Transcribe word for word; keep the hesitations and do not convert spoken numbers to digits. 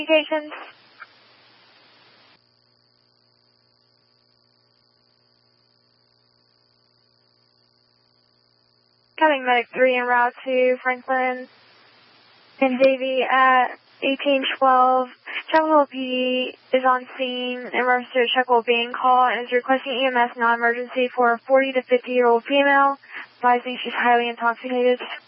Communications. Coming medic three en route to Franklin and Davie at eighteen twelve. Chapel P D is on scene in reference to a Chapel being called and is requesting E M S non-emergency for a forty to fifty year old female, advising she's highly intoxicated.